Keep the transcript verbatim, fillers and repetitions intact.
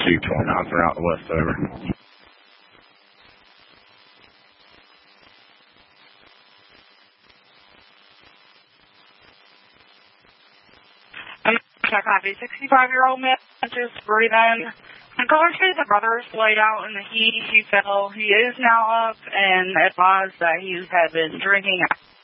two twenty-nine throughout the west over. Check copy. sixty-five-year-old man just breathing. And caller says the brother is laid out in the heat. He fell. He is now up and advised that he had been drinking